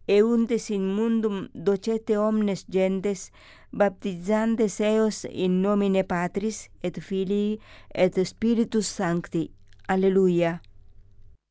euntes in mundum docete omnes gentes, baptizantes eos in nomine Patris et Filii et Spiritus Sancti. Alleluia.